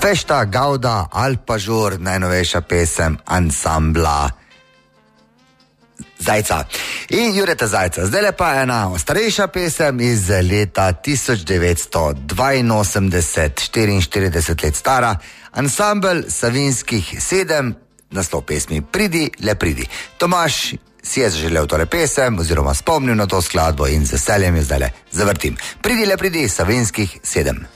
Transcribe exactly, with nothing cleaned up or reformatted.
Fešta Gauda Alpažur, najnovejša pesem ansambla Zajca in Jureta Zajca. Zdaj pa ena starejša pesem iz leta tisoč devetsto dvainosemdeset, štiriinštirideset let stara, ansambel Savinjskih sedem, naslov pesmi Pridi, le pridi. Tomaž si je zaželel tole pesem oziroma spomnil na to skladbo in z veseljem jo zdaj zavrtim. Pridi, le pridi, Savinjskih sedem.